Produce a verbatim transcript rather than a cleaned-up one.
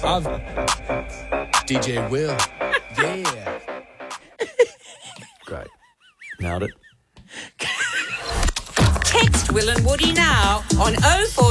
I've D J Will. Yeah. Great. Nailed it. Text Will and Woody now on oh four